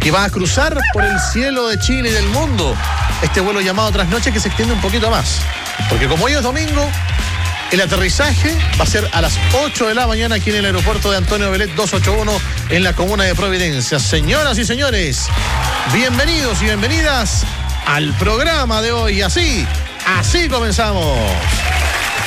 que va a cruzar por el cielo de Chile y del mundo. Este vuelo llamado Trasnoche, que se extiende un poquito más. Porque como hoy es domingo, el aterrizaje va a ser a las 8 de la mañana aquí en el aeropuerto de Antonio Belet 281 en la comuna de Providencia. Señoras y señores, bienvenidos y bienvenidas al programa de hoy. Así comenzamos.